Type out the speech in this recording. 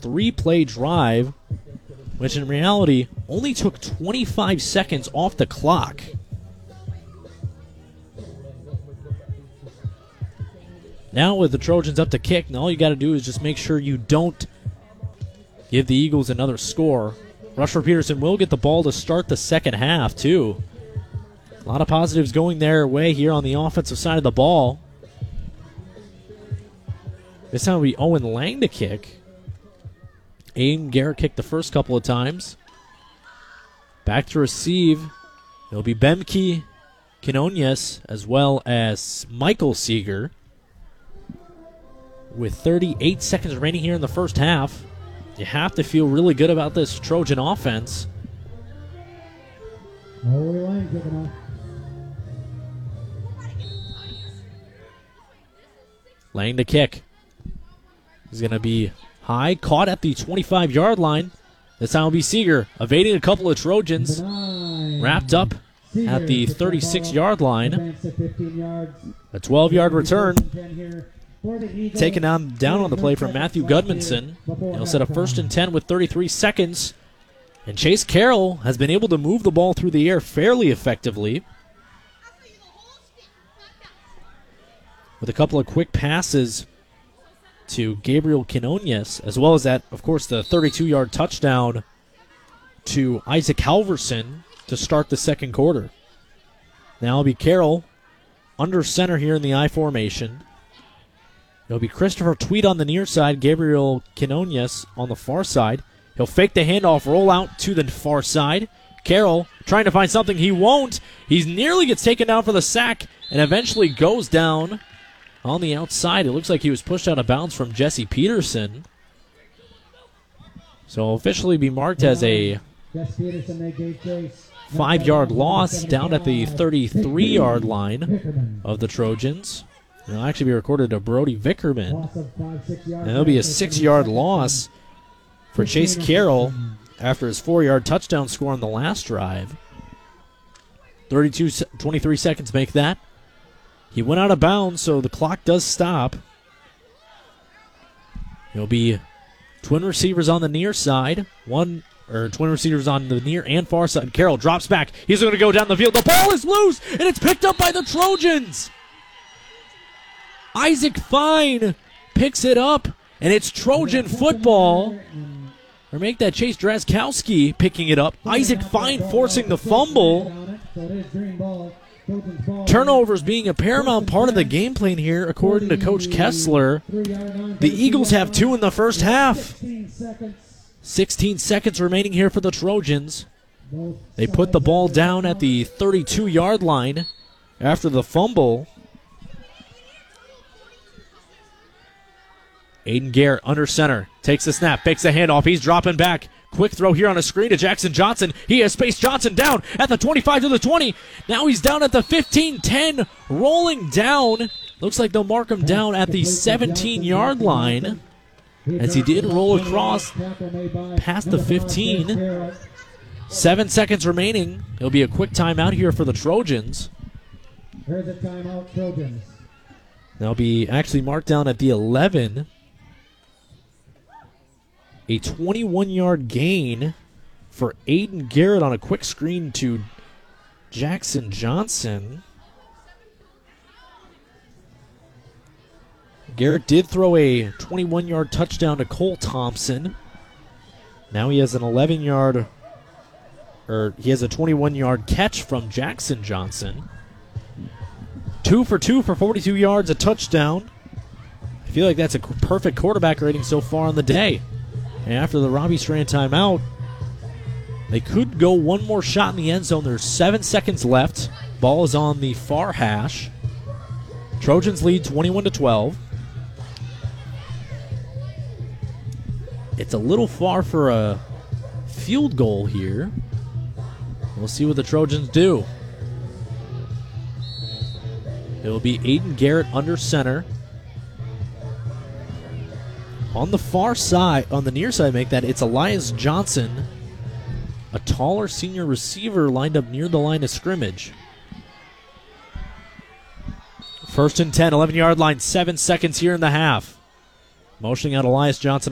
3-play drive, which in reality only took 25 seconds off the clock. Now with the Trojans up to kick, and all you got to do is just make sure you don't give the Eagles another score. Rushford Peterson will get the ball to start the second half, too. A lot of positives going their way here on the offensive side of the ball. This time it'll be Owen Lang to kick. Aiden Garrett kicked the first couple of times. Back to receive. It'll be Bemke Quinones as well as Michael Seeger. With 38 seconds remaining here in the first half, you have to feel really good about this Trojan offense. Lang to kick. He's going to be high, caught at the 25-yard line. This time will be Seeger, evading a couple of Trojans. Wrapped up at the 36-yard line. A 12-yard return. Taken down on the play from Matthew Gudmundsson. He'll set up 1st and 10 with 33 seconds. And Chase Carroll has been able to move the ball through the air fairly effectively. With a couple of quick passes to Gabriel Quinones, as well as that, of course, the 32-yard touchdown to Isaac Halverson to start the second quarter. Now it'll be Carroll under center here in the I formation. It'll be Christopher Tweed on the near side, Gabriel Quinones on the far side. He'll fake the handoff, roll out to the far side. Carroll trying to find something. He won't. He nearly gets taken down for the sack and eventually goes down on the outside. It looks like he was pushed out of bounds from Jesse Peterson. So he'll officially be marked as a 5-yard loss down at the 33-yard line of the Trojans. It'll actually be recorded to Brody Vickerman. And it'll be a 6-yard loss for Chase Carroll after his 4-yard touchdown score on the last drive. 23 seconds make that. He went out of bounds, so the clock does stop. It'll be twin receivers on the near side. Twin receivers on the near and far side. Carroll drops back. He's going to go down the field. The ball is loose, and it's picked up by the Trojans. Isaac Fine picks it up, and it's Trojan football. Or make that Chase Drazkowski picking it up. Isaac Fine forcing the fumble. Turnovers being a paramount part of the game plan here, according to Coach Kessler. The Eagles have 2 in the first half. 16 seconds remaining here for the Trojans. They put the ball down at the 32-yard line after the fumble. Aiden Garrett under center, takes the snap, fakes the handoff, he's dropping back. Quick throw here on a screen to Jackson Johnson. He has Space Johnson down at the 25 to the 20. Now he's down at the 15-10, rolling down. Looks like they'll mark him down at the 17-yard line as he did roll across past the 15. 7 seconds remaining. It'll be a quick timeout here for the Trojans. Here's a timeout, Trojans. They'll be actually marked down at the 11. A 21-yard gain for Aiden Garrett on a quick screen to Jackson Johnson. Garrett did throw a 21-yard touchdown to Cole Thompson. Now he has an 11-yard, or he has a 21-yard catch from Jackson Johnson. 2 for 2 for 42 yards, a touchdown. I feel like that's a perfect quarterback rating so far on the day. And after the Robbie Strand timeout, they could go one more shot in the end zone. There's 7 seconds left. Ball is on the far hash. Trojans lead 21-12. It's a little far for a field goal here. We'll see what the Trojans do. It will be Aiden Garrett under center. On the far side, on the near side, make that, it's Elias Johnson, a taller senior receiver lined up near the line of scrimmage. 1st and 10, 11-yard line, 7 seconds here in the half. Motioning out Elias Johnson